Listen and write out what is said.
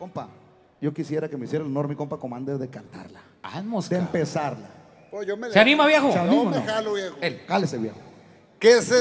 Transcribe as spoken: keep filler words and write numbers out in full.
Compa, yo quisiera que me hiciera el honor, mi compa Commander, de cantarla. Ah, De mosca. empezarla. Pues yo me ¿Se anima, viejo? Se Yo anima, me ¿no? jalo, viejo. Él. Cálese, viejo. Que se